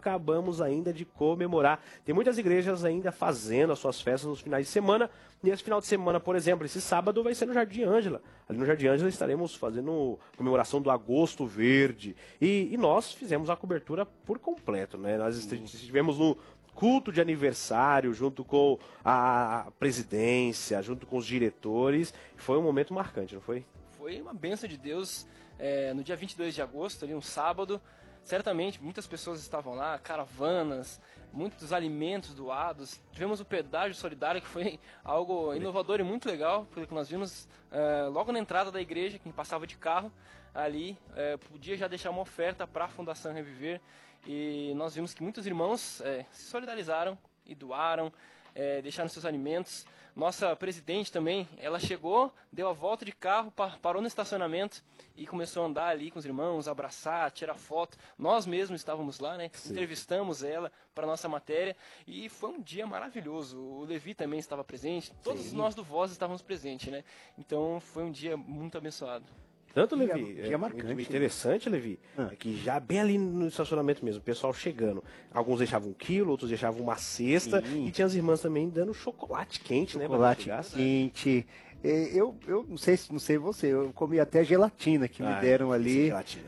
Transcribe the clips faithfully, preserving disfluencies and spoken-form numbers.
acabamos ainda de comemorar. Tem muitas igrejas ainda fazendo as suas festas nos finais de semana. E esse final de semana, por exemplo, esse sábado vai ser no Jardim Ângela. Ali no Jardim Ângela estaremos fazendo comemoração do Agosto Verde. E, e nós fizemos a cobertura por completo, né? Nós estivemos no culto de aniversário, junto com a presidência, junto com os diretores. Foi um momento marcante, não foi? Foi uma bênção de Deus. É, no dia vinte e dois de agosto, ali um sábado, certamente muitas pessoas estavam lá, caravanas, muitos alimentos doados. Tivemos o pedágio solidário, que foi algo inovador e muito legal, porque nós vimos é, logo na entrada da igreja, quem passava de carro ali, é, podia já deixar uma oferta para a Fundação Reviver. E nós vimos que muitos irmãos é, se solidarizaram e doaram, é, deixaram seus alimentos. Nossa presidente também, ela chegou, deu a volta de carro, parou no estacionamento e começou a andar ali com os irmãos, abraçar, tirar foto. Nós mesmos estávamos lá, né? Sim. Entrevistamos ela para a nossa matéria e foi um dia maravilhoso. O Levi também estava presente, todos Sim. nós do Voz estávamos presentes, né? Então foi um dia muito abençoado. Tanto, Levi, é, é marcante, interessante, Levi, ah. é que já bem ali no estacionamento mesmo, o pessoal chegando, alguns deixavam um quilo, outros deixavam uma cesta, Sim. e tinha as irmãs também dando chocolate quente, chocolate né? Chocolate quente. Eu, eu não sei, não sei você, eu comi até gelatina que ah, me deram ali. Gelatina.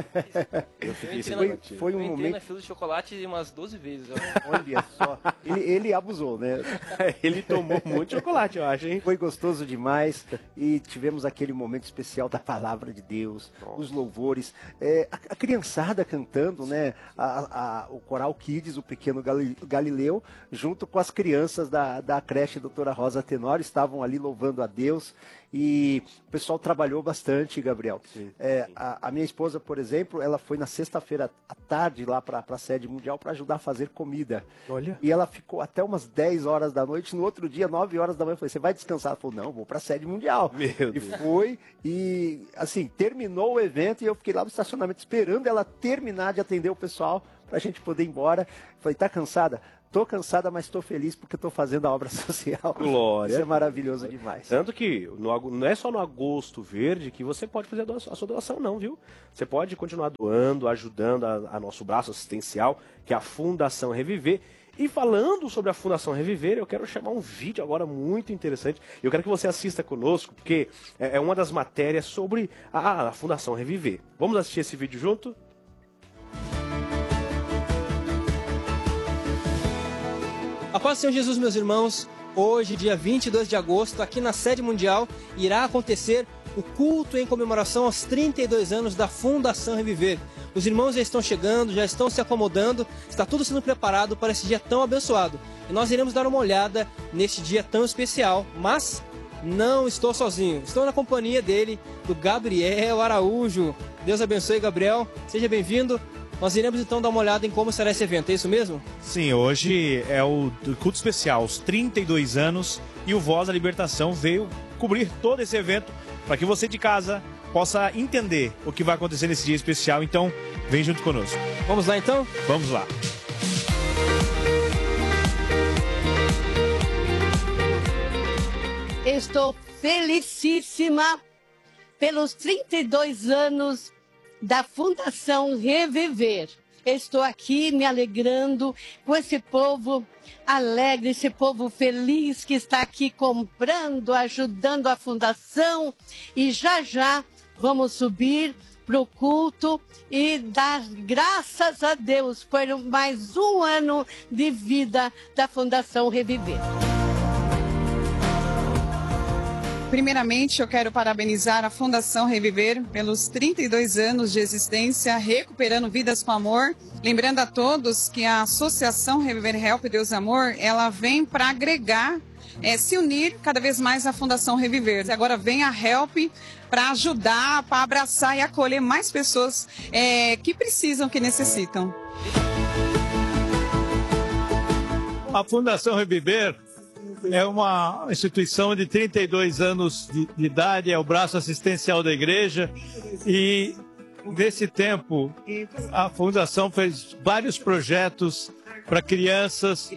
eu fiquei sem gelatina. Foi um eu momento. Na fila de chocolate umas doze vezes. Olha só, ele, ele abusou, né? Ele tomou muito chocolate, eu acho, hein? Foi gostoso demais e tivemos aquele momento especial da palavra de Deus, Nossa. Os louvores, é, a, a criançada cantando, né? A, a, o coral Kids, o pequeno Galileu, junto com as crianças da, da creche Doutora Rosa Tenório, estavam ali louvando a Deus. Deus, e o pessoal trabalhou bastante, Gabriel. Sim, é, sim. A, a minha esposa, por exemplo, ela foi na sexta-feira à tarde lá para a sede mundial para ajudar a fazer comida. Olha. E ela ficou até umas dez horas da noite. No outro dia, nove horas da manhã, eu falei, você vai descansar? Ela falou, não, vou para a sede mundial. Meu e Deus. foi, e assim, terminou o evento e eu fiquei lá no estacionamento esperando ela terminar de atender o pessoal para a gente poder ir embora. Falei, tá cansada? Tô cansada, mas tô feliz porque tô fazendo a obra social. Glória. Isso é maravilhoso demais. Tanto que no, não é só no Agosto Verde que você pode fazer a, doação, a sua doação, não, viu? Você pode continuar doando, ajudando a, a nosso braço assistencial, que é a Fundação Reviver. E falando sobre a Fundação Reviver, eu quero chamar um vídeo agora muito interessante. Eu quero que você assista conosco, porque é, é uma das matérias sobre a, a Fundação Reviver. Vamos assistir esse vídeo junto? A paz do Senhor Jesus, meus irmãos, hoje, dia vinte e dois de agosto, aqui na sede mundial, irá acontecer o culto em comemoração aos trinta e dois anos da Fundação Reviver. Os irmãos já estão chegando, já estão se acomodando, está tudo sendo preparado para esse dia tão abençoado. E nós iremos dar uma olhada neste dia tão especial, mas não estou sozinho, estou na companhia dele, do Gabriel Araújo. Deus abençoe, Gabriel, seja bem-vindo. Nós iremos então dar uma olhada em como será esse evento, é isso mesmo? Sim, hoje é o culto especial, os trinta e dois anos, e o Voz da Libertação veio cobrir todo esse evento para que você de casa possa entender o que vai acontecer nesse dia especial. Então, vem junto conosco. Vamos lá então? Vamos lá. Estou felicíssima pelos trinta e dois anos da Fundação Reviver. Estou aqui me alegrando com esse povo alegre, esse povo feliz que está aqui comprando, ajudando a Fundação. E já já vamos subir para o culto e dar graças a Deus por mais um ano de vida da Fundação Reviver. Primeiramente, eu quero parabenizar a Fundação Reviver pelos trinta e dois anos de existência, recuperando vidas com amor. Lembrando a todos que a Associação Reviver Help Deus Amor, ela vem para agregar, é, se unir cada vez mais à Fundação Reviver. Agora vem a Help para ajudar, para abraçar e acolher mais pessoas é, que precisam, que necessitam. A Fundação Reviver é uma instituição de trinta e dois anos de, de idade, é o braço assistencial da igreja, e nesse tempo a Fundação fez vários projetos para crianças,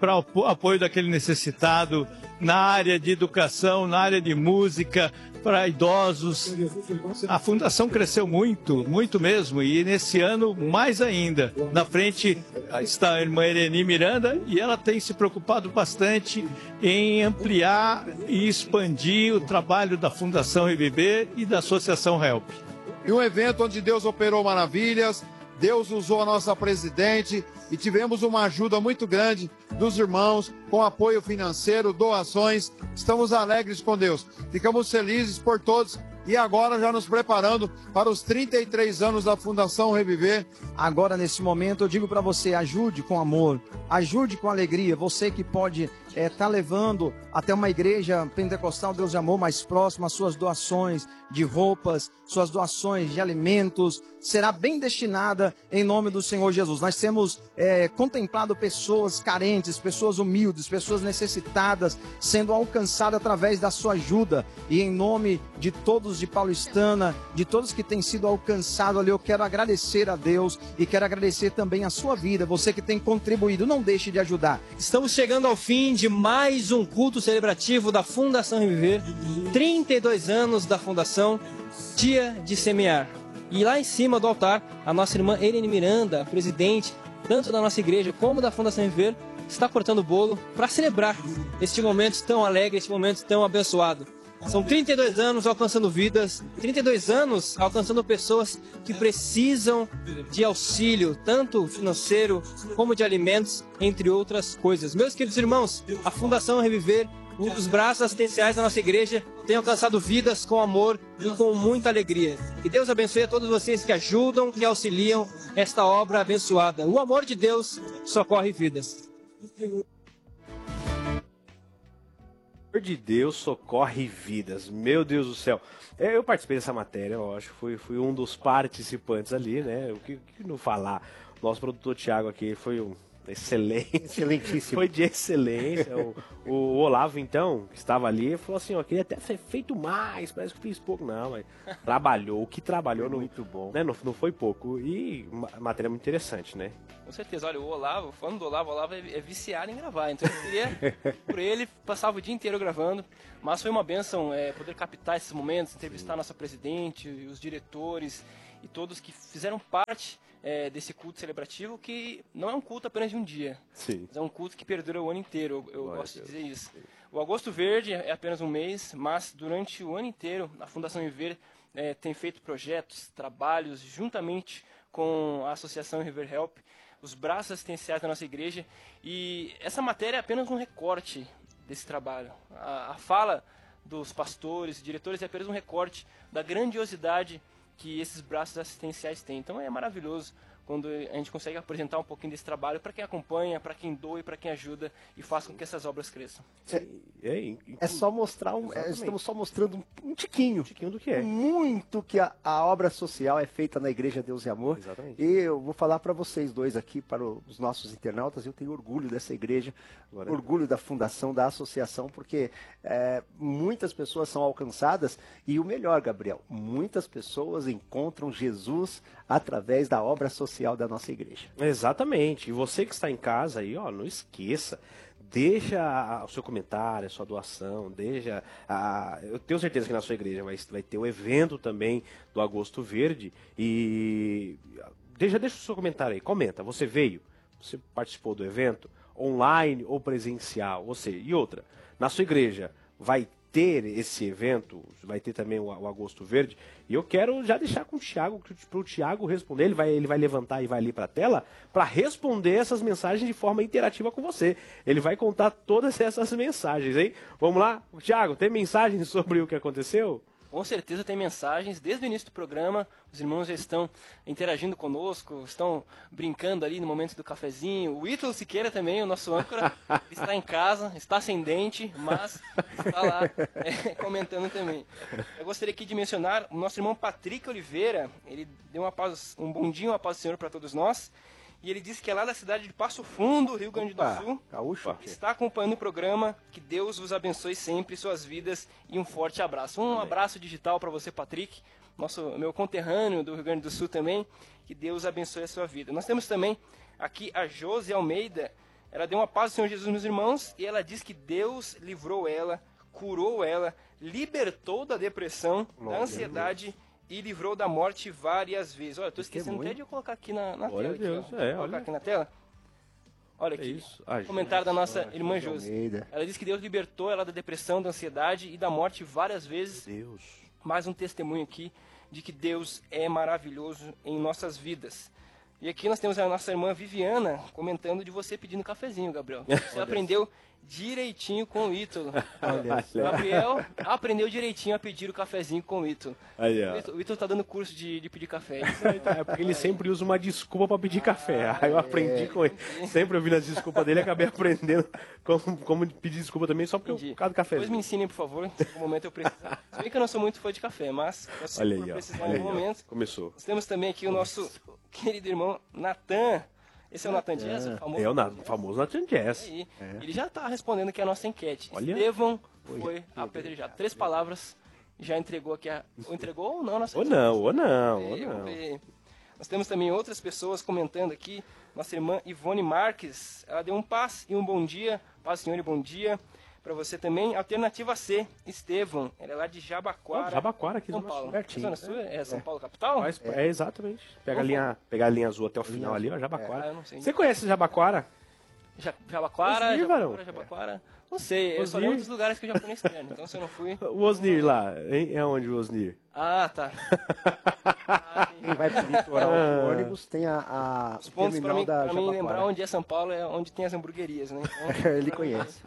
para o apoio daquele necessitado, na área de educação, na área de música, para idosos. A fundação cresceu muito, muito mesmo, e nesse ano mais ainda. Na frente está a irmã Ereni Miranda e ela tem se preocupado bastante em ampliar e expandir o trabalho da Fundação Reviver e da Associação Help. E um evento onde Deus operou maravilhas, Deus usou a nossa presidente e tivemos uma ajuda muito grande dos irmãos, com apoio financeiro, doações. Estamos alegres com Deus. Ficamos felizes por todos e agora já nos preparando para os trinta e três anos da Fundação Reviver. Agora, nesse momento, eu digo para você, ajude com amor, ajude com alegria. Você que pode estar é, levando até uma igreja pentecostal Deus de Amor mais próxima, as suas doações de roupas, suas doações de alimentos, será bem destinada em nome do Senhor Jesus. Nós temos é, contemplado pessoas carentes, pessoas humildes, pessoas necessitadas, sendo alcançadas através da sua ajuda. E em nome de todos de Paulistana, de todos que têm sido alcançados ali, eu quero agradecer a Deus e quero agradecer também a sua vida, você que tem contribuído, não deixe de ajudar. Estamos chegando ao fim de mais um culto celebrativo da Fundação Reviver, trinta e dois anos da Fundação, dia de semear. E lá em cima do altar, a nossa irmã Ereni Miranda, a presidente, tanto da nossa igreja como da Fundação Reviver, está cortando o bolo para celebrar este momento tão alegre, este momento tão abençoado. São trinta e dois anos alcançando vidas, trinta e dois anos alcançando pessoas que precisam de auxílio, tanto financeiro como de alimentos, entre outras coisas. Meus queridos irmãos, a Fundação Reviver, um dos braços assistenciais da nossa igreja, tem alcançado vidas com amor e com muita alegria. Que Deus abençoe a todos vocês que ajudam, que auxiliam esta obra abençoada. O amor de Deus socorre vidas. O amor de Deus socorre vidas. Meu Deus do céu. Eu participei dessa matéria, eu acho, fui, fui um dos participantes ali, né? O que, que não falar? Nosso produtor Thiago aqui foi um excelente. Excelentíssimo. Foi de excelência. o, o Olavo, então, que estava ali, falou assim, ó, queria até ter feito mais, parece que fiz pouco. Não, mas trabalhou, o que trabalhou no, muito bom. Né, não, não foi pouco. E a matéria é muito interessante, né? Com certeza, olha, o Olavo, falando do Olavo, o Olavo é, é viciado em gravar, então eu queria, por ele, passava o dia inteiro gravando, mas foi uma bênção é, poder captar esses momentos, entrevistar a nossa presidente, os diretores e todos que fizeram parte é, desse culto celebrativo, que não é um culto apenas de um dia, Sim. mas é um culto que perdura o ano inteiro, eu, eu Glória gosto de dizer isso. O Agosto Verde é apenas um mês, mas durante o ano inteiro, a Fundação Reviver é, tem feito projetos, trabalhos, juntamente com a Associação Reviver Help, os braços assistenciais da nossa igreja, e essa matéria é apenas um recorte desse trabalho. A, a fala dos pastores, diretores é apenas um recorte da grandiosidade que esses braços assistenciais têm. Então é maravilhoso quando a gente consegue apresentar um pouquinho desse trabalho para quem acompanha, para quem doa e para quem ajuda e faz com que essas obras cresçam. É, é, é só mostrar um, é, estamos só mostrando um, um tiquinho, um tiquinho do que é. Muito que a, a obra social é feita na Igreja Deus e Amor. Exatamente. E eu vou falar para vocês dois aqui, para os nossos internautas, eu tenho orgulho dessa igreja, Agora, orgulho da fundação, da associação, porque é, muitas pessoas são alcançadas e o melhor, Gabriel, muitas pessoas encontram Jesus através da obra social da nossa igreja. Exatamente. E você que está em casa aí, ó, não esqueça. Deixa o seu comentário, a sua doação, deixa a... Eu tenho certeza que na sua igreja vai, vai ter o evento também do Agosto Verde. E deixa, deixa o seu comentário aí, comenta. Você veio? Você participou do evento? Online ou presencial? Você, e outra, na sua igreja vai ter esse evento, vai ter também o, o Agosto Verde, e eu quero já deixar com o Thiago, para o Thiago responder, ele vai, ele vai levantar e vai ali para a tela, para responder essas mensagens de forma interativa com você. Ele vai contar todas essas mensagens, hein? Vamos lá? Thiago, tem mensagens sobre o que aconteceu? Com certeza tem mensagens, desde o início do programa, os irmãos já estão interagindo conosco, estão brincando ali no momento do cafezinho. O Ítalo Siqueira também, o nosso âncora, está em casa, está sem dente, mas está lá é, comentando também. Eu gostaria aqui de mencionar o nosso irmão Patrick Oliveira, ele deu uma paz, um bom dia, uma paz do Senhor para todos nós. E ele disse que é lá da cidade de Passo Fundo, Rio Grande do Opa, Sul. Gaúcho. Está acompanhando o programa. Que Deus vos abençoe sempre, suas vidas, e um forte abraço. Um abraço digital para você, Patrick, nosso, meu conterrâneo do Rio Grande do Sul também. Que Deus abençoe a sua vida. Nós temos também aqui a Josi Almeida. Ela deu uma paz ao Senhor Jesus, meus irmãos, e ela diz que Deus livrou ela, curou ela, libertou da depressão, da ansiedade e livrou da morte várias vezes. Olha, eu tô esquecendo até de eu colocar aqui na, na Glória tela. a Deus, aqui, ó. é, Vou colocar olha. aqui na tela. Olha É aqui, isso. Ah, comentário da nossa Nossa, irmã de Josi. Almeida. Ela diz que Deus libertou ela da depressão, da ansiedade e da morte várias vezes. Deus. Mais um testemunho aqui de que Deus é maravilhoso em nossas vidas. E aqui nós temos a nossa irmã Viviana comentando de você pedindo cafezinho, Gabriel. Você aprendeu direitinho com o Ítalo. Olha só. Gabriel aprendeu direitinho a pedir o cafezinho com o Ítalo. Aí, O ó. Ítalo- O Ítalo tá dando curso de, de pedir café. É porque ele sempre usa uma desculpa pra pedir café. Aí eu aprendi com ele. Sempre ouvindo as desculpas dele, acabei aprendendo como, como pedir desculpa também, só porque eu Entendi. por causa do café. Depois me ensinem, por favor, se no momento eu precisar. Se bem que eu não sou muito fã de café, mas se Olha for aí, ó. precisar Olha em aí, algum ó. momento. Começou. Nós temos também aqui o nosso querido irmão Natan. Esse é o Natan Dias, o famoso. É o na- famoso Nathan Jazz. Aí, Ele já está respondendo aqui a nossa enquete. Olha. Estevão foi apedrejado. Três palavras, já entregou aqui a... Ou entregou ou não a nossa Ou não, ou não, ou Vamos ver, não. vamos ver. Nós temos também outras pessoas comentando aqui. Nossa irmã Ivone Marques, ela deu um paz e um bom dia. Paz, senhor, e bom dia. Para você também. Alternativa C, Estevão. Ela é lá de Jabaquara. Ó, Jabaquara aqui São do nosso Paulo. pertinho. Zona Sul? É São Paulo, capital? Mas, é. exatamente. Pega a, linha, pegar a linha azul até o final ali, ó, Ah, Jabaquara. eu não sei. Você conhece Jabaquara? Ja- Jabaquara, Osnir, Jabaquara, varão. Jabaquara. Não sei, eu só Osnir. lembro dos lugares que eu já fui nesse ano. Então se eu não fui... O Osnir lá, hein? É onde o Osnir? Ah, tá. Quem vai pro litoral Ah. do ônibus tem a, a Os pontos para terminal mim, da pra mim Jabaquara. lembrar onde é São Paulo é onde tem as hamburguerias, né? Então, Ele conhece.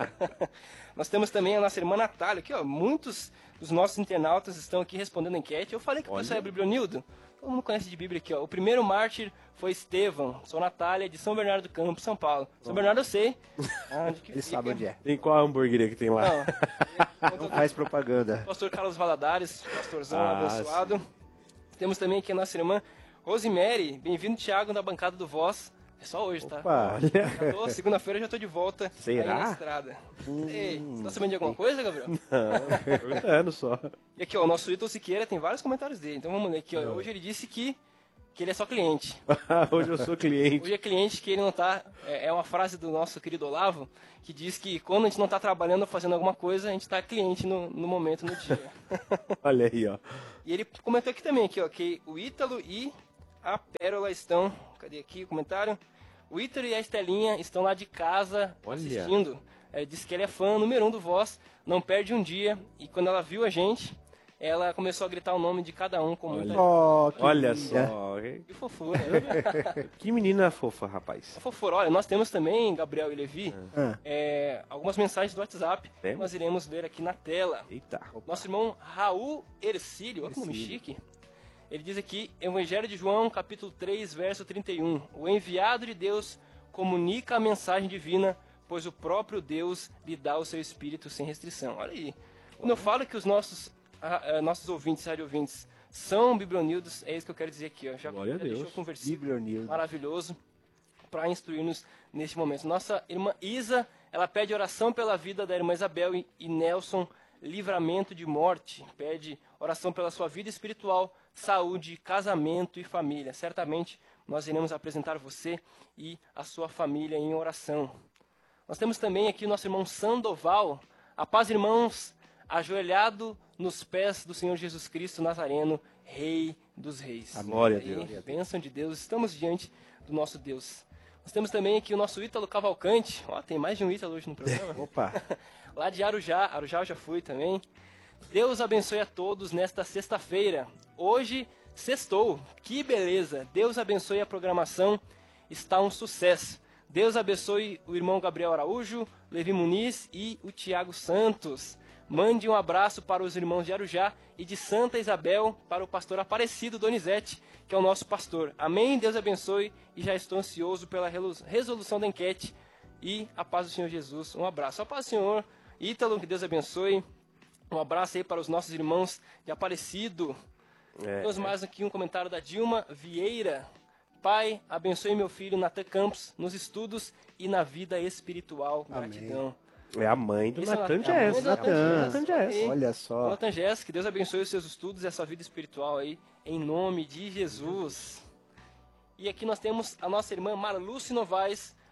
nós temos também a nossa irmã Natália aqui, ó. Muitos dos nossos internautas estão aqui respondendo a enquete. Eu falei que o pessoal é Biblionildo. Todo mundo conhece de Bíblia aqui, ó. O primeiro mártir foi Estevão. Sou Natália, de São Bernardo do Campo, São Paulo. São Bernardo eu sei. Ah, onde que Ele fica? sabe onde é. Tem qual a hamburgueria que tem lá? Não, Não faz propaganda. pastor Carlos Valadares, pastorzão Ah, abençoado. Temos também aqui a nossa irmã Rosemary. Bem-vindo, Thiago, na bancada do Voz. É só hoje, tá? Opa, Já tô- Segunda-feira eu já tô de volta Será? aí na estrada. Ei, você tá sabendo de alguma coisa, Gabriel? não, perguntando só. E aqui, ó, o nosso Ítalo Siqueira tem vários comentários dele. Então vamos ler aqui, ó. Hoje ele disse que, que ele é só cliente. Hoje eu sou cliente. Hoje é cliente que ele não tá... É, é uma frase do nosso querido Olavo, que diz que quando a gente não tá trabalhando ou fazendo alguma coisa, a gente tá cliente no, no momento, no dia. Olha aí, ó. E ele comentou aqui também, aqui, ó, que o Ítalo e a Pérola estão... Cadê aqui o comentário? O Ítalo e a Estelinha estão lá de casa Olha. assistindo. É, diz que ele é fã número um do Voz, não perde um dia. E quando ela viu a gente, ela começou a gritar o nome de cada um com muita... Oh, que Olha linda. só. Que fofura. né? Que menina fofa, rapaz. Que fofura. Olha, nós temos também, Gabriel e Levi, Ah. é, algumas mensagens do WhatsApp que Temos? nós iremos ler aqui na tela. Eita. Nosso irmão Raul Ercílio, olha que nome chique. Ele diz aqui, Evangelho de João, capítulo três, verso trinta e um. O enviado de Deus comunica a mensagem divina, pois o próprio Deus lhe dá o seu espírito sem restrição. Olha aí. Quando eu falo que os nossos, ah, ah, nossos ouvintes, rádio ouvintes, são biblionildos, é isso que eu quero dizer aqui. Ó. Já, Glória a já deixou Deus. com um versículo Biblionildo. maravilhoso para instruir-nos neste momento. Nossa irmã Isa, ela pede oração pela vida da irmã Isabel e, e Nelson, livramento de morte. Pede oração pela sua vida espiritual, saúde, casamento e família. Certamente nós iremos apresentar você e a sua família em oração. Nós temos também aqui o nosso irmão Sandoval. A paz, irmãos, ajoelhado nos pés do Senhor Jesus Cristo Nazareno, Rei dos Reis. Glória a Aí, Deus. Bênção de Deus, estamos diante do nosso Deus. Nós temos também aqui o nosso Ítalo Cavalcante. Ó, tem mais de um Ítalo hoje no programa. Opa. Lá de Arujá, Arujá eu já fui também. Deus abençoe a todos nesta sexta-feira. Hoje, sextou. Que beleza. Deus abençoe a programação. Está um sucesso. Deus abençoe o irmão Gabriel Araújo, Levi Muniz e o Tiago Santos. Mande um abraço para os irmãos de Arujá e de Santa Isabel para o pastor Aparecido Donizete, que é o nosso pastor. Amém, Deus abençoe e já estou ansioso pela resolução da enquete e a paz do Senhor Jesus. Um abraço. A paz do Senhor. Ítalo, que Deus abençoe. Um abraço aí para os nossos irmãos de Aparecido. É, Temos mais aqui um comentário da Dilma Vieira. Pai, abençoe meu filho Natan Campos nos estudos e na vida espiritual. Gratidão. é a mãe do Esse é o Nathan Natan. É a mãe Jazz. do Natan Natan. Jazz. Natan Jazz. Aí. Olha só. Natan Jess, que Deus abençoe os seus estudos e a sua vida espiritual aí, em nome de Jesus. E aqui nós temos a nossa irmã Marluce Novaes.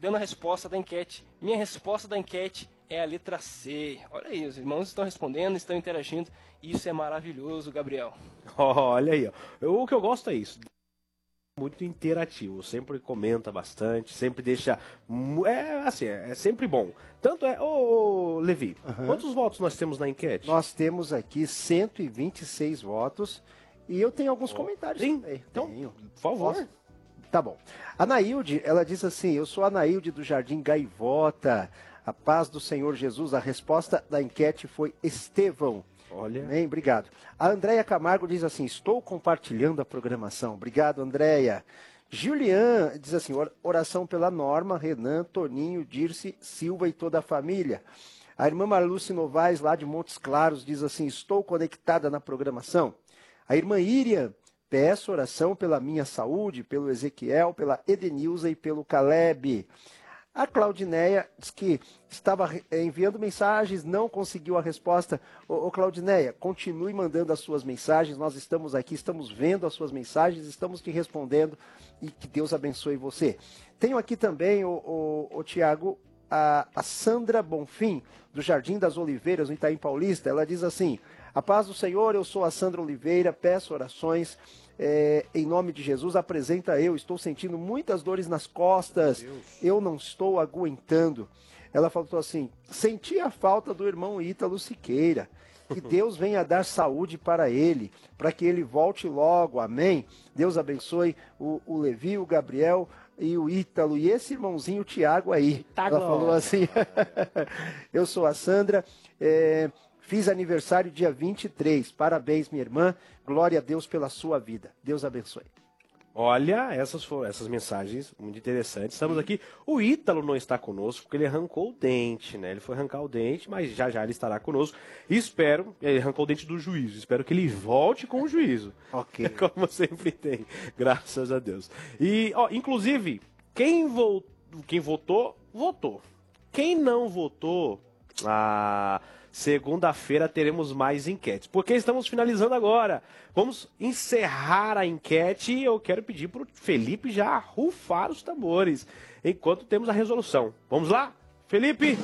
dando a resposta da enquete. Minha resposta da enquete é a letra C. Olha aí, os irmãos estão respondendo, estão interagindo. Isso é maravilhoso, Gabriel. Olha aí, ó. Eu, o que eu gosto é isso. Muito interativo, sempre comenta bastante, sempre deixa. É assim, é sempre bom. Tanto é. Ô, ô Levi, uhum. quantos votos nós temos na enquete? Nós temos aqui cento e vinte e seis votos e eu tenho alguns oh. comentários. Sim, também. então, tenho. Por favor. Posso? Tá bom. A Nailde, ela diz assim: eu sou a Nailde do Jardim Gaivota. A paz do Senhor Jesus. A resposta da enquete foi Estevão. Olha. Bem, obrigado. A Andréia Camargo diz assim: estou compartilhando a programação. Obrigado, Andréia. Julian diz assim: oração pela Norma, Renan, Toninho, Dirce, Silva e toda a família. A irmã Marluce Novaes, lá de Montes Claros, diz assim: estou conectada na programação. A irmã Iriam: peço oração pela minha saúde, pelo Ezequiel, pela Edenilza e pelo Caleb. A Claudineia diz que estava enviando mensagens, não conseguiu a resposta. Ô, ô Claudineia, continue mandando as suas mensagens, nós estamos aqui, estamos vendo as suas mensagens, estamos te respondendo e que Deus abençoe você. Tenho aqui também, o, o, o Tiago, a, a Sandra Bonfim, do Jardim das Oliveiras, no Itaim Paulista. Ela diz assim: a paz do Senhor, eu sou a Sandra Oliveira, peço orações. É, em nome de Jesus, apresenta eu, estou sentindo muitas dores nas costas, eu não estou aguentando. Ela falou assim: senti a falta do irmão Ítalo Siqueira, que Deus venha dar saúde para ele, para que ele volte logo, amém? Deus abençoe o, o Levi, o Gabriel e o Ítalo, e esse irmãozinho Tiago aí. Tá, ela falou assim: eu sou a Sandra, é, fiz aniversário dia vinte e três, parabéns minha irmã, glória a Deus pela sua vida, Deus abençoe. Olha, essas foram essas mensagens muito interessantes. Estamos aqui, o Ítalo não está conosco porque ele arrancou o dente, né? Ele foi arrancar o dente, mas já já ele estará conosco. E espero, ele arrancou o dente do juízo, espero que ele volte com o juízo. Ok. Como sempre tem, graças a Deus. E, ó, inclusive, quem, vo... quem votou, votou. Quem não votou, ah... segunda-feira teremos mais enquetes, porque estamos finalizando agora. Vamos encerrar a enquete e eu quero pedir para o Felipe já rufar os tambores, enquanto temos a resolução. Vamos lá, Felipe?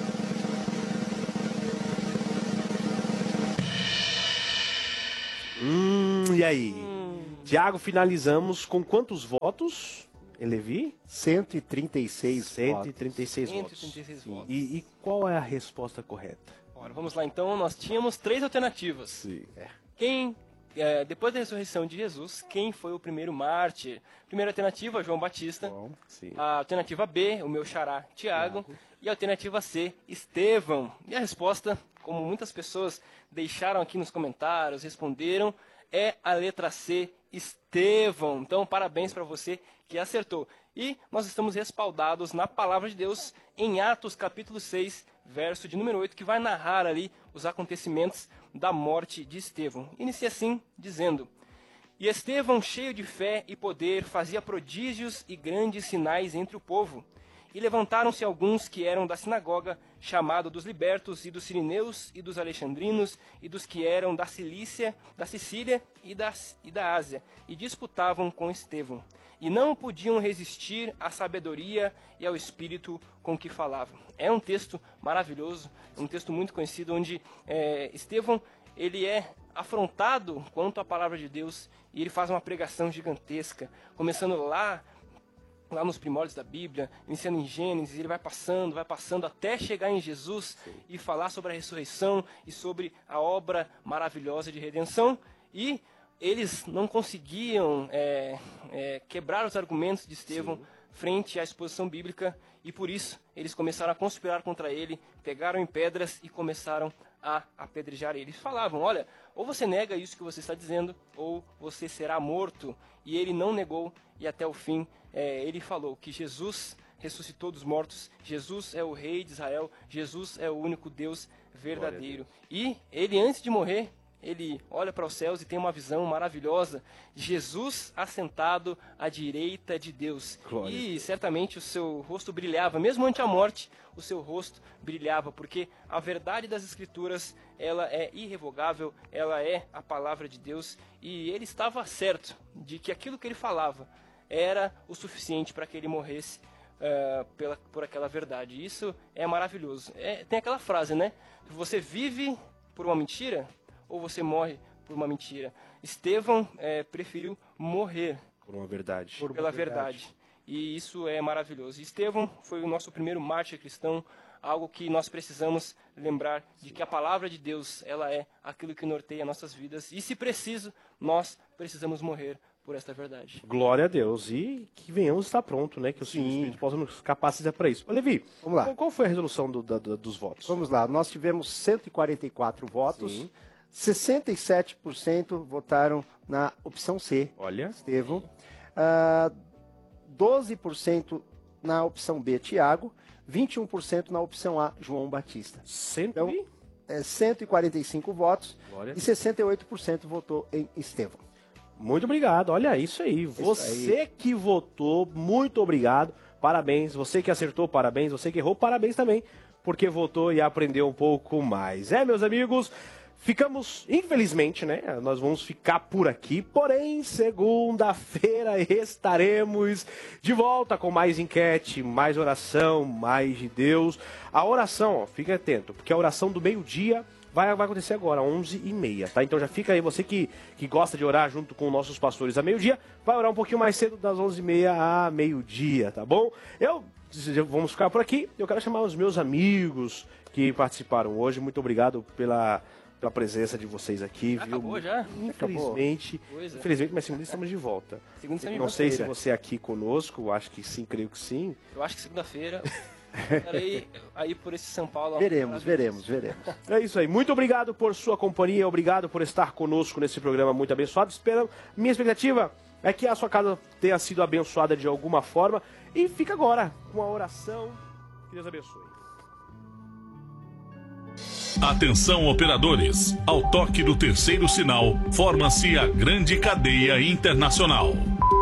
Hum, e aí? Hum. Tiago, finalizamos com quantos votos? Levi? cento e trinta e seis cento e trinta e seis votos. cento e trinta e seis votos. E, e qual é a resposta correta? Ora, vamos lá então, nós tínhamos três alternativas. Sim. É. Quem, é, depois da ressurreição de Jesus, quem foi o primeiro mártir? Primeira alternativa, João Batista. Bom, sim. A alternativa B, o meu xará, Tiago. Tiago. E a alternativa C, Estevão. E a resposta, como muitas pessoas deixaram aqui nos comentários, responderam, é a letra C, Estevão. Então, parabéns para você que acertou. E nós estamos respaldados na palavra de Deus em Atos capítulo seis, verso de número oito, que vai narrar ali os acontecimentos da morte de Estevão. Inicia assim, dizendo: e Estevão, cheio de fé e poder, fazia prodígios e grandes sinais entre o povo. E levantaram-se alguns que eram da sinagoga, chamado dos libertos, e dos sirineus, e dos alexandrinos, e dos que eram da Cilícia, da Sicília e da, e da Ásia, e disputavam com Estevão. E não podiam resistir à sabedoria e ao espírito com que falavam. É um texto maravilhoso, um texto muito conhecido, onde é, Estevão ele é afrontado quanto à palavra de Deus, e ele faz uma pregação gigantesca, começando lá, lá nos primórdios da Bíblia, iniciando em Gênesis, ele vai passando, vai passando até chegar em Jesus e falar sobre a ressurreição e sobre a obra maravilhosa de redenção. E eles não conseguiam é, é, quebrar os argumentos de Estevão Sim. frente à exposição bíblica, e por isso eles começaram a conspirar contra ele, pegaram em pedras e começaram a apedrejar ele. Eles falavam: olha, ou você nega isso que você está dizendo, ou você será morto. E ele não negou, e até o fim é, ele falou que Jesus ressuscitou dos mortos, Jesus é o rei de Israel, Jesus é o único Deus verdadeiro. E ele, antes de morrer, ele olha para os céus e tem uma visão maravilhosa de Jesus assentado à direita de Deus. Glória. E certamente o seu rosto brilhava, mesmo ante a morte, o seu rosto brilhava, porque a verdade das Escrituras, ela é irrevogável, ela é a palavra de Deus, e ele estava certo de que aquilo que ele falava era o suficiente para que ele morresse é, pela, por aquela verdade. Isso é maravilhoso. É, tem aquela frase, né? Você vive por uma mentira ou você morre por uma mentira? Estevão é, preferiu morrer por uma verdade. Por pela verdade. verdade. E isso é maravilhoso. Estevão foi o nosso primeiro mártir cristão, algo que nós precisamos lembrar de que a palavra de Deus, ela é aquilo que norteia nossas vidas. E se preciso, nós precisamos morrer por esta verdade. Glória a Deus. E que venhamos estar pronto, né? Que o Espírito possa nos capacitar para isso. Ô, Levi, vamos lá. Qual, qual foi a resolução do, da, da, dos votos? Vamos lá. Nós tivemos cento e quarenta e quatro votos. Sim. sessenta e sete por cento votaram na opção C. Olha. Estevão. Uh, doze por cento na opção B, Tiago. vinte e um por cento na opção A, João Batista. Cento... Então, é, cento e quarenta e cinco votos. Glória. E sessenta e oito por cento votou em Estevão. Muito obrigado, olha isso aí. Isso você aí. Que votou, muito obrigado, parabéns. Você que acertou, parabéns. Você que errou, parabéns também, porque votou e aprendeu um pouco mais. É, meus amigos, ficamos, infelizmente, né? Nós vamos ficar por aqui, porém, segunda-feira estaremos de volta com mais enquete, mais oração, mais de Deus. A oração, ó, fique atento, porque a oração do meio-dia Vai, vai acontecer agora, onze e meia, tá? Então já fica aí, você que, que gosta de orar junto com nossos pastores a meio-dia, vai orar um pouquinho mais cedo, das onze e meia a meio-dia, tá bom? Eu, vamos ficar por aqui, eu quero chamar os meus amigos que participaram hoje, muito obrigado pela, pela presença de vocês aqui, já viu? Acabou já? Infelizmente, infelizmente, mas segunda estamos de volta. Segunda Não sei se você é aqui conosco, acho que sim, creio que sim. Eu acho que segunda-feira... Estarei aí por esse São Paulo. Veremos, veremos, veremos. É isso aí. Muito obrigado por sua companhia, obrigado por estar conosco nesse programa muito abençoado. Espero, minha expectativa é que a sua casa tenha sido abençoada de alguma forma. E fica agora com a oração. Que Deus abençoe. Atenção, operadores. Ao toque do terceiro sinal, forma-se a grande cadeia internacional.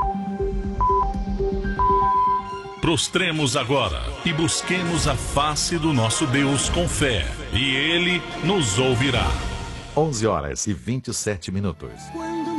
Prostremos agora e busquemos a face do nosso Deus com fé, e Ele nos ouvirá. onze horas e vinte e sete minutos. Quando